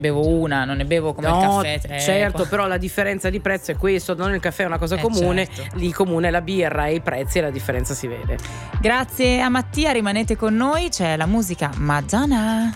bevo una, non ne bevo come il caffè. Certo, però la differenza di prezzo è questo, non il caffè è una cosa comune, certo. lì comune è la birra e i prezzi e la differenza si vede. Grazie a Mattia, rimanete con noi, c'è la musica Madonna.